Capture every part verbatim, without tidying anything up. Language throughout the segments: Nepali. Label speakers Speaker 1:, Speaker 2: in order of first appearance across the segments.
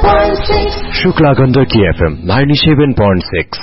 Speaker 1: point six.
Speaker 2: Shukla Gandaki F M ninety-seven point six.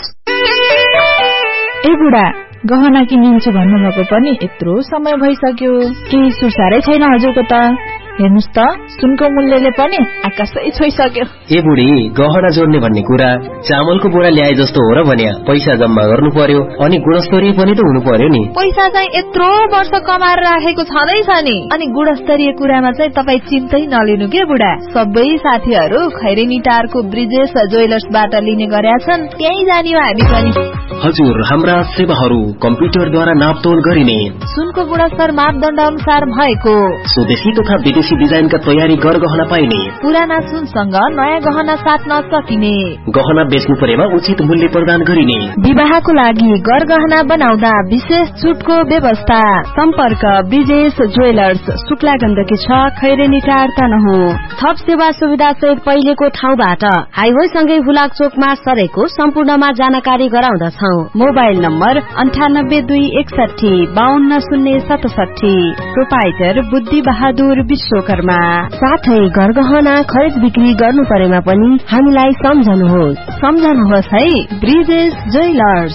Speaker 3: ए बुढा गहना किनिन्छु भन्नुभएको पनि यत्रो समय भइसक्यो, केही सुसारै छैन हजुरको त। हेर्नुस् त, सुनको मूल्यले पनि आकाशै छोइसक्यो।
Speaker 4: ए बुढी, गहना जोड्ने भन्ने कुरा चामलको बोरा ल्याए जस्तो हो र भन्या। पैसा जम्मा गर्नु पर्यो अनि गुणस्तरीय पनि त हुनु पर्यो नि।
Speaker 3: पैसा चाहिँ यत्रो वर्ष कमाएर राखेको छँदैछ नि, अनि गुणस्तरीय कुरामा चाहिँ तपाई चिन्तै नलिनु के बुढा। सबै साथीहरू खैरेनी टारको ब्रिजेश ज्वेलर्सबाट लिने गरेका छन्, त्यही जाने हो हामी पनि।
Speaker 4: हजुर, हाम्रा सेवाहरू कम्प्युटरद्वारा नापतोल गरिने,
Speaker 3: सुनको गुणस्तर मापदण्ड अनुसार भएको,
Speaker 4: स्वदेशी तथा विदेशी डिजाइनका तयारी गरगहना पाइने,
Speaker 3: पुराना सुनसँग नयाँ गहना साट्न सकिने,
Speaker 4: गहना बेच्नु परेमा उचित मूल्य प्रदान गरिने,
Speaker 3: विवाहको लागि गरगहना बनाउँदा विशेष छुटको व्यवस्था। सम्पर्क ब्रिजेश ज्वेलर्स, शुक्ला गण्डकी छ, खैरेनी टार तनहु। थप सेवा सुविधा सहित पहिलेको ठाउँबाट हाइवे सँगै हुलाक चोकमा सरेको सम्पूर्णमा जानकारी गराउँदछौ। मोबाइल नम्बर अन्ठानब्बे दुई एकसठी बाहन्न शून्य सतसठी। प्रोपाइटर बुद्धि बहादुर विश्वकर्मा। साथै गरगहना खरिद बिक्री गर्नु परेमा पनि हामीलाई सम्झनुहोस्। सम्झनुहोस् है, ब्रिजेश ज्वेलर्स।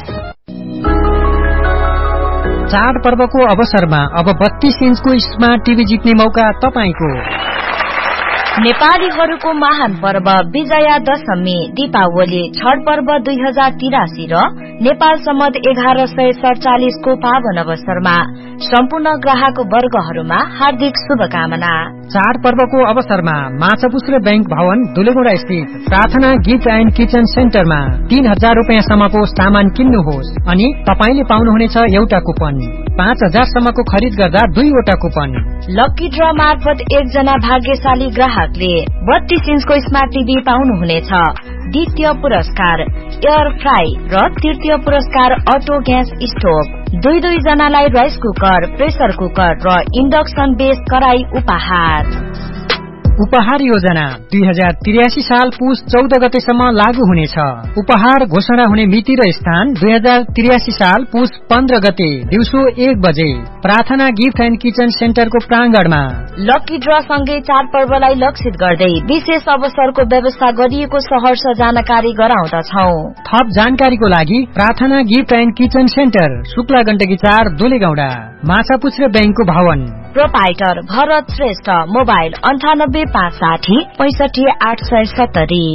Speaker 5: चाड पर्वको अवसरमा अब बत्तीस इन्चको स्मार्ट टिभी जित्ने मौका तपाईको।
Speaker 6: नेपालीहरूको महान पर्व विजया दशमी, दीपावली, छठ पर्व दुई हजार तिरासी र नेपाल सम्मत एघार सय सडचालिस को पावन अवसरमा सम्पूर्ण ग्राहक वर्गहरूमा हार्दिक शुभकामना।
Speaker 5: चाड पर्वको अवसरमा माछापुछ्रे बैंक भवन दुलेगुडा स्थित प्रार्थना गिफ्ट एण्ड किचन सेन्टरमा तीन हजार रूपियाँ सम्मको सामान किन्नुहोस् अनि तपाईले पाउनुहुनेछ एउटा कुपन। पाँच हजार सम्मको खरिद गर्दा दुईवटा कुपन।
Speaker 6: लकी ड्र मार्फत एकजना भाग्यशाली ग्राहकले बत्तीस इन्चको स्मार्ट टिभी पाउनुहुनेछ। द्वितीय पुरस्कार एयर फ्राई र तृतीय पुरस्कार अटो ग्यास स्टोभ। दुई दुई जनालाई राइस कुकर, प्रेसर कुकर र इन्डक्सन बेस कराई उपहार।
Speaker 5: उपहार योजना दुई हजार त्रियासी साल पुस चौध गतेसम्म लागू हुनेछ। उपहार घोषणा हुने मिति र स्थान दुई हजार त्रियासी साल पुस पन्ध्र गते दिउँसो एक बजे प्रार्थना gift and kitchen सेन्टरको प्राङ्गणमा।
Speaker 6: Lucky draw सँगै चाड पर्वलाई लक्षित गर्दै विशेष अवसरको व्यवस्था गरिएको सहर्ष जानकारी गराउँदछौ।
Speaker 5: थप जानकारीको लागि प्रार्थना gift and kitchen centre, Shukla Gandaki चार, दुलेगौडा, माछापुछ्रे बैंकको भवन।
Speaker 6: प्रोपाइटर भरत श्रेष्ठ। मोबाइल अन्ठानब्बे पाँच साठी पैसठी आठ सय सत्तरी।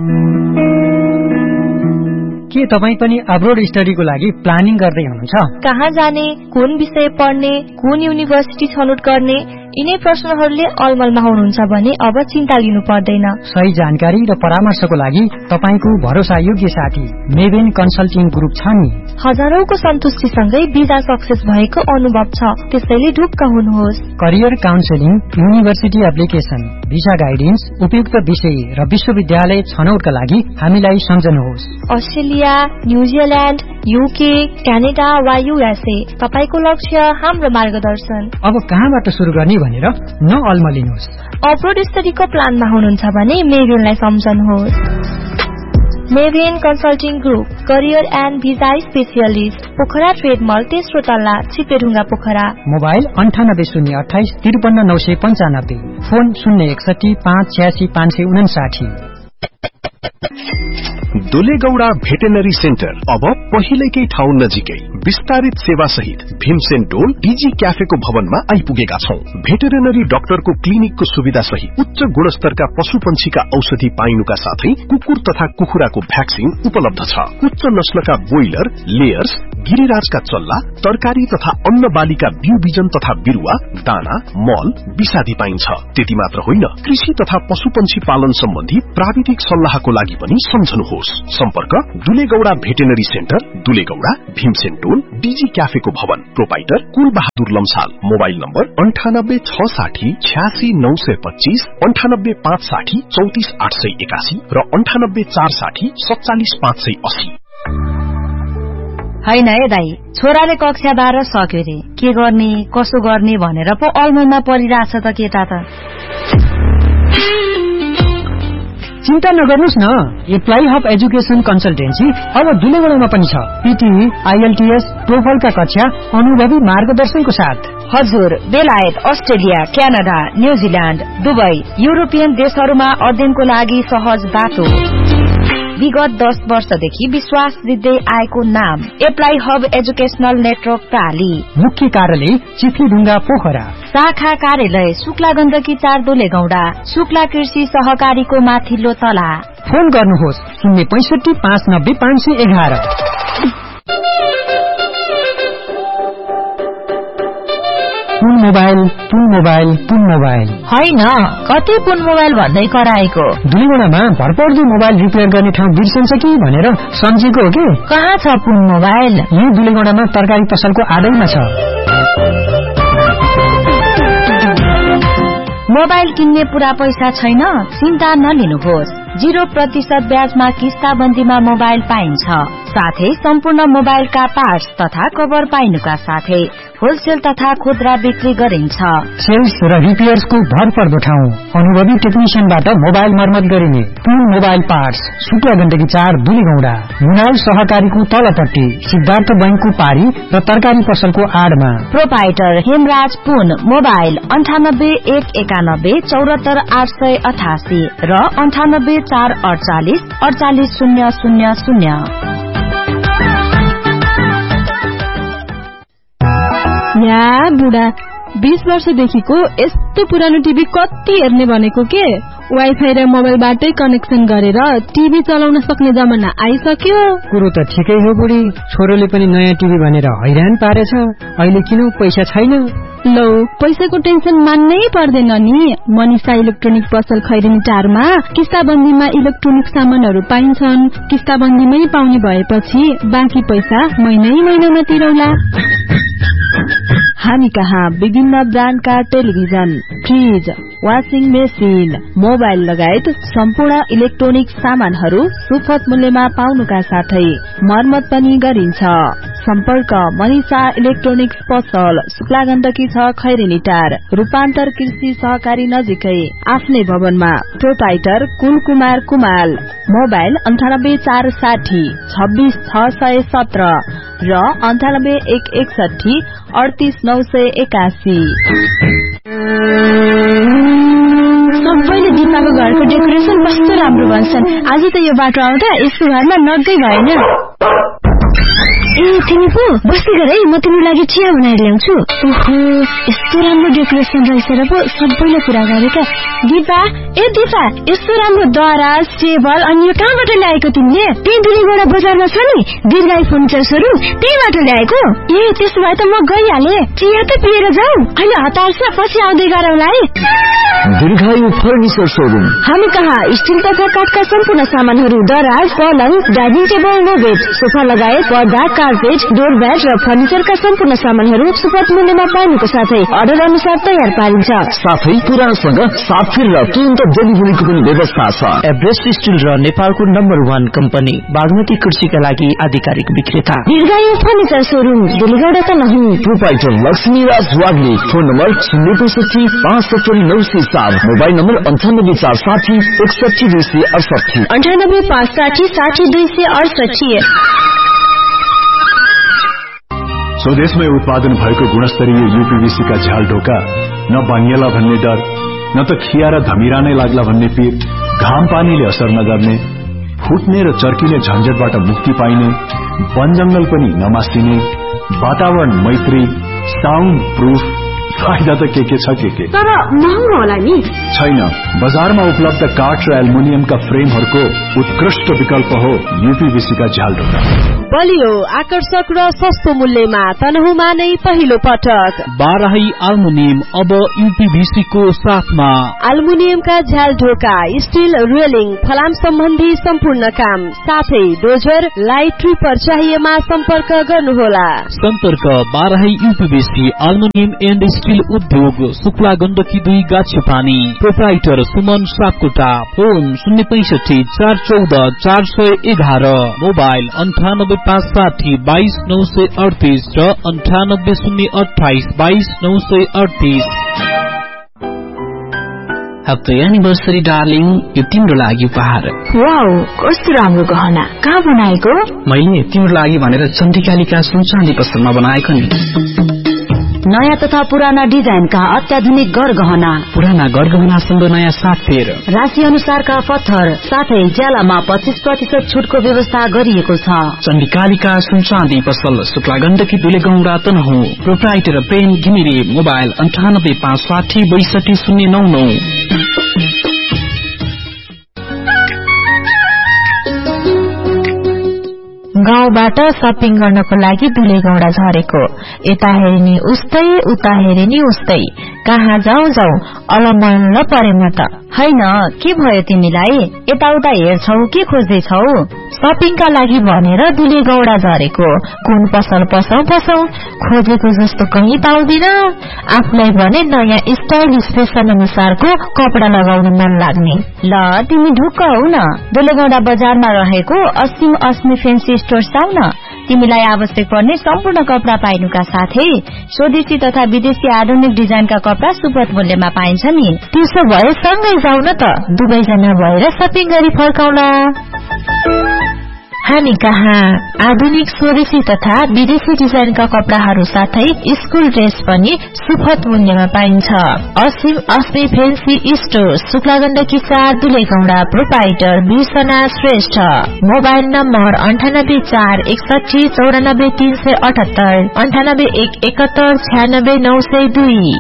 Speaker 5: के तपाईँ पनि अब्रोड स्टडीको लागि प्लानिङ गर्दै हुनुहुन्छ?
Speaker 3: कहाँ जाने, कुन विषय पढ्ने, कुन युनिभर्सिटी छनौट गर्ने, यिनै प्रश्नहरूले अलमलमा हुनुहुन्छ भने अब चिन्ता लिनु पर्दैन।
Speaker 5: सही जानकारी र परामर्शको लागि तपाईको भरोसायोग्य साथी मेबेन कन्सल्टिङ ग्रुप छ नि।
Speaker 3: हजारौंको सन्तुष्टिसँगै भिजा सक्सेस भएको अनुभव छ, त्यसैले ढुक्क हुनुहोस्।
Speaker 5: Career counselling, university application, visa guidance, उपयुक्त विषय र विश्वविद्यालय छनौटका लागि हामीलाई सम्झनुहोस्।
Speaker 3: अस्ट्रेलिया, न्यूजील्याण्ड, युके, क्यानाडा वा युएसए, तपाईको लक्ष्य हाम्रो मार्गदर्शन।
Speaker 5: अब कहाँबाट सुरु गर्ने भनेर नअल्मलिनुहोस्।
Speaker 3: अब्रोड स्टडीको प्लानमा हुनुहुन्छ भने मेभेनलाई सम्झनुहोस्। मेभेन consulting group, career and visa specialist, Pokhara trade मल, तेस्रो तल्ला, चिपेढुङ्गा, पोखरा।
Speaker 5: मोबाइल अन्ठानब्बे शून्य अठाइस त्रिपन्न नौ सय पञ्चानब्बे। फोन शून्य एकसठी पाँच छ्यासी पाँच सय उनासाठी।
Speaker 2: दुलेगौडा भेटेनरी सेन्टर अब पहिलेकै ठाउँ नजिकै विस्तारित सेवा सहित भीमसेन टोल डीजी क्याफेको भवनमा आइपुगेका छौं। भेटेरिनरी डाक्टरको क्लिनिकको सुविधा सहित उच्च गुणस्तरका पशुपन्छीका औषधि पाइनुका साथै कुकुर तथा कुखुराको भ्याक्सिन उपलब्ध छ। उच्च नस्लका बोइलर, लेयर्स, गिरिराजका चल्ला, तरकारी तथा अन्न बालीका बिउ बिजन तथा बिरुवा, दाना, मल, विषादी पाइन्छ। त्यति मात्र होइन, कृषि तथा पशुपन्छी पालन सम्बन्धी प्राविधिक सल्लाहको लागि पनि सम्झनुहोस्। सम्पर्क दुलेगौडा भेटेनरी सेन्टर, दुलेगौडा, भीमसेन टोल, डीजी क्याफेको भवन। प्रोपाइटर कुल बहादुर लम्साल। मोबाइल नम्बर अन्ठानब्बे छ साठी छ्यासी नौ सय पच्चीस, अन्ठानब्बे पाँच साठी चौतिस आठ सय एकासी र अन्ठानब्बे चार साठी सत्तालिस पाँच सय अस्सी।
Speaker 6: होइन है दाई, छोराले कक्षा बाह्र सक्यो रे, के गर्ने कसो गर्ने भनेर पो अलमलमा परिरहेछ त केटा त।
Speaker 5: चिन्ता नगर्नुहोस् न, एप्लाई हब एजुकेसन कन्सल्टेन्सी अब दुलेगडामा पनि छ। पीटी, आईएलटीएस, टोफलका कक्षा अनुभवी मार्गदर्शनको साथ।
Speaker 6: हजुर, बेलायत, Australia, Canada, New Zealand, Dubai, European देशहरूमा अध्ययनको लागि सहज बाटो। विगत दस वर्षदेखि विश्वास जित्दै आएको नाम एप्लाई हब एजुकेशनल नेटवर्क प्राली।
Speaker 5: मुख्य कार्यालय चिखलीढुङ्गा पोखरा,
Speaker 6: शाखा कार्यालय शुक्ला गण्डकी चार दोलेगौडा, शुक्ला कृषि सहकारीको माथिल्लो तला।
Speaker 5: फोन गर्नुहोस् शून्य पैसठी पाँच नब्बे पाँच सय एघार। पुन मोबाइल पुन मोबाइल पुन मोबाइल
Speaker 6: होइन, कति पुन मोबाइल भन्दै कराएको।
Speaker 5: दुलीगुणामा भरपर्दो मोबाइल रिपेयर गर्ने ठाउँ बिर्सन्छ कि भनेर सम्झेको हो कि।
Speaker 6: कहाँ छ पुन मोबाइल?
Speaker 5: यही दुलीगुणामा तरकारी पसलको आडैमा छ।
Speaker 6: मोबाइल किन्ने पुरा पैसा छैन? चिन्ता नलिनुहोस्, जीरो प्रतिशत ब्याजमा किस्ताबन्दीमा मोबाइल पाइन्छ। साथै सम्पूर्ण मोबाइलका पार्ट्स तथा कभर पाइनुका साथै होलसेल तथा खुद्रा बिक्री गरिन्छ।
Speaker 5: सेल्स र रिपेयर्सको भरपर्दो ठाउँ, अनुभवी टेक्निशियनबाट मोबाइल मर्मत गरिने। पुन मोबाइल पार्ट्स, शुक्ला गण्डकी चार दुलीगौडा, मुनाल सहकारीको तलपट्टि, सिद्धार्थ बैंकको पारी र तरकारी पसलको आडमा।
Speaker 6: प्रोपाइटर हेमराज पुन मोबाइल अन्ठानब्बे एक एकानब्बे चौरात्तर आठ सय अठासी र अन्ठानब्बे चार अडचालिस अडचालिस शून्य शून्य शून्य।
Speaker 3: या बुढा, बीस वर्षदेखिको यस्तो पुरानो टिभी कति हेर्ने भनेको के? वाइफाई र मोबाइलबाटै कनेक्सन गरेर टिभी चलाउन सक्ने जमाना आइसक्यो।
Speaker 5: कुरो त ठिकै हो बुढी, छोरोले पनि नयाँ टिभी भनेर हैरान पारेछ। अहिले किन पैसा छैन?
Speaker 3: लौ, पैसाको टेन्सन मान्नै पर्दैन नि। मनिषा इलेक्ट्रोनिक पसल खैरेनी टारमा किस्ताबन्दीमा इलेक्ट्रोनिक सामानहरू पाइन्छन्। किस्ताबन्दीमै पाउने भएपछि बाँकी पैसा महिनै महिनामा तिरौला। हामी कहाँ विभिन्न ब्रान्डका television, fridge, washing machine, mobile लगायत सम्पूर्ण इलेक्ट्रोनिक सामानहरू सुपथ मूल्यमा पाउनुका साथै मर्मत पनि गरिन्छ। सम्पर्क मनिषा इलेक्ट्रोनिक्स पसल, शुक्ला गण्डकी छ खैरेनी टार, रूपान्तर कृषि सहकारी नजिकै, आफ्नै भवनमा। प्रोपाइटर कुल कुमार कुमाल। मोबाइल अन्ठानब्बे चार साठी छब्बीस छ सय सत्र र अन्ठानब्बे एक एकसठी अडतीस नौ सय एकासी। सबैले दिपाको घरको डेकोरेसन कस्तो राम्रो भन्छन्। आज त यो बाटो आउँदा यसको घरमा नगै भएन। ए तिमी पो बस्दै गर है, म तिम्रो लागि चिया बनाएर ल्याउँछु। ओहो, यस्तो राम्रो डेकोरेसन रहेछ र पो सबैले कुरा गरेका। दिपा, ए दिपा, यस्तो राम्रो दराज, टेबल अनि यो कहाँबाट ल्याएको तिमीले? त्यही दुलीगौडा बजारमा छ नि दीर्घायु फर्निचर सोरुम, त्यहीबाट ल्याएको। ए त्यसो भए त म गइहाले, चिया त पिएर जाऊ। अहिले हतार छ, पछि आउँदै गरौँला है।
Speaker 1: दीर्घायु फर्निचर सोरुम।
Speaker 3: हामी कहाँ स्टिल तथा काठका सम्पूर्ण सामानहरू, दराज, पलङ, डाइनिङ टेबल, नोबेड, सोफा लगायत पर्दा, कार्पेट, डोरम्याट र फर्निचरका सम्पूर्ण सामानहरू सुपथ मूल्यमा पाउनुको साथै अर्डर अनुसार तयार पारिन्छ।
Speaker 1: साथै पुरानसँग साथ फिर र तुरन्त डेलिभरीको पनि व्यवस्था छ।
Speaker 7: एभरेस्ट स्टिल र नेपालको नम्बर वान कम्पनी बागमती कृषिका लागि आधिकारिक विक्रेता
Speaker 3: दीर्घायु फर्निचर सोरुम, दुलीगौडा त नहीं।
Speaker 1: Proprietor Laxmiraj Wagle. Phone number शून्य पैसठी पाँच सत्तरी नौ सय चार, मोबाइल नम्बर अन्ठानब्बे चार साठी एकसठी दुई सय अडसठी
Speaker 3: अन्ठानब्बे पाँच साठी साठी दुई सय अडसठी।
Speaker 8: स्वदेशमै उत्पादन भएको गुणस्तरीय यूपीवीसी का झ्याल ढोका न भाङ्गिएला भन्ने डर, न त खिया र धमिरा नै लाग्ला भन्ने पीर, घाम पानीले असर नगर्ने, फुट्ने र चर्किने झन्झटबाट मुक्ति पाइने, वन जंगल पनि नमासिने, वातावरण मैत्री, साउन्ड प्रूफ, फाइदा त के के छ के के,
Speaker 3: तर महँगो होला नि?
Speaker 8: छैन, बजारमा उपलब्ध काठ र एल्युमिनियमका फ्रेमहरूको उत्कृष्ट विकल्प हो यूपीवीसी का झ्याल ढोका।
Speaker 3: बलियो, आकर्षक र सस्तो मूल्यमा तनहुमा नै पहिलो पटक
Speaker 9: बाराही एल्युमिनियम अब यूपीवीसी को साथमा।
Speaker 3: एल्युमिनियमका झ्याल ढोका, स्टिल रेलिङ, फलाम सम्बन्धी सम्पूर्ण काम, साथै डोजर, लाइट ट्रिपर चाहिएमा सम्पर्क गर्नुहोला।
Speaker 9: सम्पर्क Barahi UPVC aluminium and still उद्योग, शुक्ला गण्डकी दुई गाछे पानी। प्रोप्राइटर सुमन सापकोटा। फोन शून्य पैसठी चार चौध चार सय एघार, मोबाइल अन्ठानब्बे पाँच साठी बाइस नौ सय अडतीस र अन्ठानब्बे शून्य अठाइस बाइस नौ सय अडतीस।
Speaker 7: ह्याप्पी एनिभर्सरी डार्लिङ, यो तिम्रो लागि उपहार।
Speaker 3: वाउ, कस्तो राम्रो गहना, कहाँ बनाएको?
Speaker 7: मैले तिम्रो लागि भनेर चण्डिकालिका सुन चाँदी पसलमा बनाएको नि।
Speaker 3: नयाँ तथा पुराना डिजाइनका अत्याधुनिक गरगहना,
Speaker 7: पुराना गरगहनासँग नयाँ साथ फेर,
Speaker 3: राशि अनुसारका पत्थर साथै ज्यालामा पच्चीस प्रतिशत छुटको व्यवस्था गरिएको छ।
Speaker 7: चण्डिकालिका सुन चाँदी पसल, शुक्ला गण्डकी दुलेगाउँ रातनहुँ। प्रोप्राइटर प्रेम घिमिरे। मोबाइल अन्ठानब्बे पाँच साठी बैसठी शून्य नौ नौ।
Speaker 3: गाउँबाट सपिङ गर्नको लागि दुलेगौडा झरेको, यता हेरिनी उस्तै उता हेरिनी उस्तै, कहाँ जाउँ जाउँ अलमल्ल परे म त।
Speaker 6: हैन, के भयो तिमीलाई? यताउता हेर्छौ के खोज्दैछौ?
Speaker 3: सपिङका लागि भनेर दुलेगौडा झरेको, कुन पसल पसौ पसौ, खोजेको जस्तो कहीँ पाउँदिन। आफूलाई भने नयाँ स्टाइलिश फेसन अनुसारको कपडा लगाउन मन लाग्ने।
Speaker 6: ल तिमी ढुक्क हौ न, दुलेगौडा बजारमा रहेको असीम अस्मी फेन्सी स्टोर आउ न। तिमीलाई आवश्यक पर्ने सम्पूर्ण कपडा पाइनुका साथै स्वदेशी तथा विदेशी आधुनिक डिजाइनका कपडा सुपथ मूल्यमा पाइन्छ नि।
Speaker 3: त्यसो भए सँगै जाऊ न त, दुवैजना भएर सपिङ गरी फर्काउला। हामी कहाँ आधुनिक स्वदेशी तथा विदेशी डिजाइनका कपडाहरू साथै स्कुल ड्रेस पनि सुपथ मूल्यमा पाइन्छ। असीम अस्मी फेन्सी स्टोर, शुक्ला गण्डकी चार दुलेगौडा। प्रोप्राइटर बिर्सना श्रेष्ठ। मोबाइल नम्बर अन्ठानब्बे चार एकसठी चौरानब्बे तीन सय अठहत्तर, अन्ठानब्बे एक एकहत्तर छ्यानब्बे नौ सय दुई।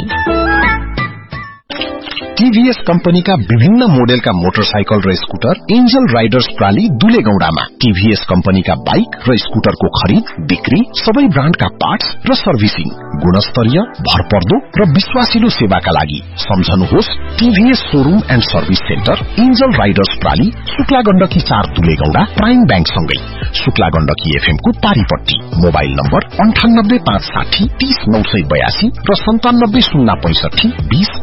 Speaker 2: टीभीएस कम्पनीका विभिन्न मोडेलका मोटरसाइकल र स्कुटर एन्जल राइडर्स प्राली दुलेगौडामा। टीभीएस कम्पनीका बाइक र स्कुटरको खरिद बिक्री, सबै ब्रान्डका पार्ट्स र सर्भिसिङ, गुणस्तरीय, भरपर्दो र विश्वासिलो सेवाका लागि सम्झनुहोस् TVS showroom and service centre, angel Riders प्राली, Shukla Gandaki चार दुलेगौडा, प्राइम बैंक सँगै शुक्ला गण्डकी एफएम को पारीपट्टी। मोबाइल नम्बर अन्ठानब्बे पाँच साठी तीस नौ सय बयासी र सन्तानब्बे शून्य पैंसठी बीस